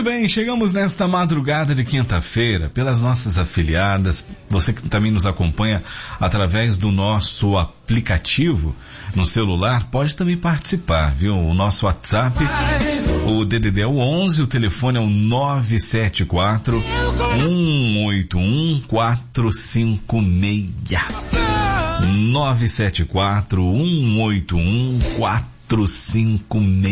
bem, chegamos nesta madrugada de quinta-feira pelas nossas afiliadas, você que também nos acompanha através do nosso aplicativo no celular, pode também participar, viu? O nosso WhatsApp, o DDD é o 11, o telefone é o 974 181 456. 974 181 456.